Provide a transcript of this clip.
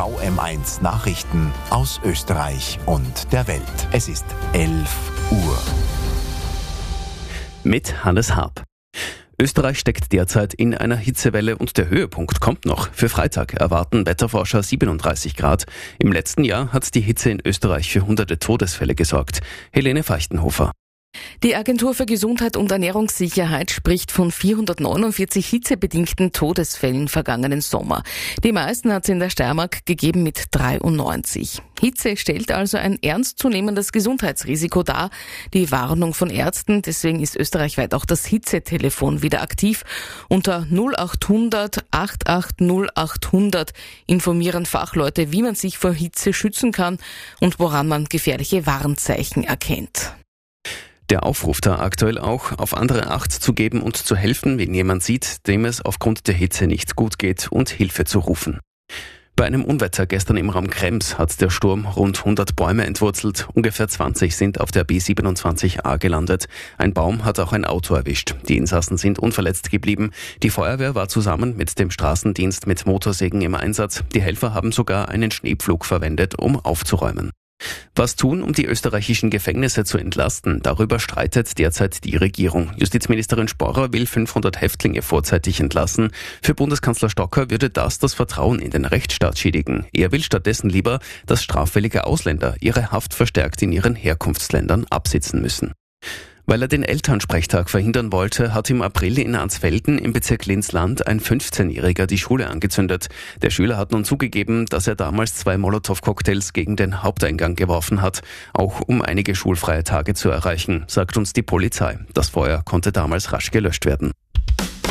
VM1 Nachrichten aus Österreich und der Welt. Es ist 11 Uhr. Mit Hannes Harp. Österreich steckt derzeit in einer Hitzewelle und der Höhepunkt kommt noch. Für Freitag erwarten Wetterforscher 37 Grad. Im letzten Jahr hat die Hitze in Österreich für hunderte Todesfälle gesorgt. Helene Feichtenhofer. Die Agentur für Gesundheit und Ernährungssicherheit spricht von 449 hitzebedingten Todesfällen vergangenen Sommer. Die meisten hat es in der Steiermark gegeben mit 93. Hitze stellt also ein ernstzunehmendes Gesundheitsrisiko dar. Die Warnung von Ärzten, deswegen ist österreichweit auch das Hitzetelefon wieder aktiv. Unter 0800 880 800 informieren Fachleute, wie man sich vor Hitze schützen kann und woran man gefährliche Warnzeichen erkennt. Der Aufruf da aktuell auch, auf andere Acht zu geben und zu helfen, wenn jemand sieht, dem es aufgrund der Hitze nicht gut geht, und Hilfe zu rufen. Bei einem Unwetter gestern im Raum Krems hat der Sturm rund 100 Bäume entwurzelt. Ungefähr 20 sind auf der B27a gelandet. Ein Baum hat auch ein Auto erwischt. Die Insassen sind unverletzt geblieben. Die Feuerwehr war zusammen mit dem Straßendienst mit Motorsägen im Einsatz. Die Helfer haben sogar einen Schneepflug verwendet, um aufzuräumen. Was tun, um die österreichischen Gefängnisse zu entlasten? Darüber streitet derzeit die Regierung. Justizministerin Sporrer will 500 Häftlinge vorzeitig entlassen. Für Bundeskanzler Stocker würde das Vertrauen in den Rechtsstaat schädigen. Er will stattdessen lieber, dass straffällige Ausländer ihre Haft verstärkt in ihren Herkunftsländern absitzen müssen. Weil er den Elternsprechtag verhindern wollte, hat im April in Ansfelden im Bezirk Linz-Land ein 15-Jähriger die Schule angezündet. Der Schüler hat nun zugegeben, dass er damals 2 Molotow-Cocktails gegen den Haupteingang geworfen hat, auch um einige schulfreie Tage zu erreichen, sagt uns die Polizei. Das Feuer konnte damals rasch gelöscht werden.